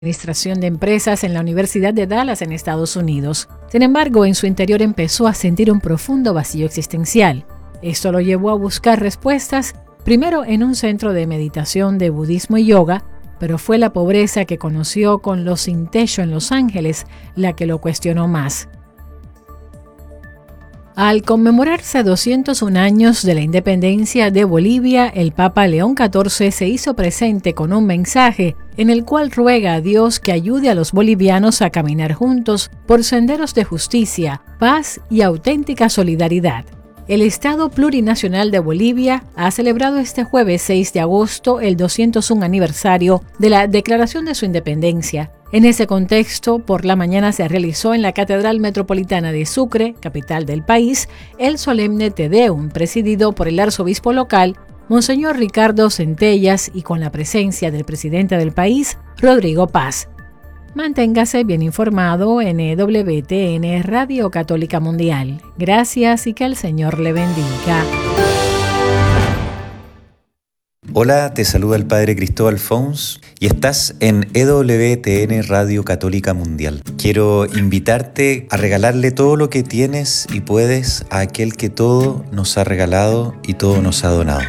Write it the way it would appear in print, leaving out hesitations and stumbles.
Administración de Empresas en la Universidad de Dallas en Estados Unidos. Sin embargo, en su interior empezó a sentir un profundo vacío existencial. Esto lo llevó a buscar respuestas, primero en un centro de meditación de budismo y yoga, pero fue la pobreza que conoció con los Sin Techo en Los Ángeles la que lo cuestionó más. Al conmemorarse 201 años de la independencia de Bolivia, el Papa León XIV se hizo presente con un mensaje en el cual ruega a Dios que ayude a los bolivianos a caminar juntos por senderos de justicia, paz y auténtica solidaridad. El Estado Plurinacional de Bolivia ha celebrado este jueves 6 de agosto el 201 aniversario de la declaración de su independencia. En ese contexto, por la mañana se realizó en la Catedral Metropolitana de Sucre, capital del país, el solemne Te Deum, presidido por el arzobispo local, Monseñor Ricardo Centellas, y con la presencia del presidente del país, Rodrigo Paz. Manténgase bien informado en EWTN Radio Católica Mundial. Gracias y que el Señor le bendiga. Hola, te saluda el Padre Cristóbal Fons y estás en EWTN Radio Católica Mundial. Quiero invitarte a regalarle todo lo que tienes y puedes a aquel que todo nos ha regalado y todo nos ha donado.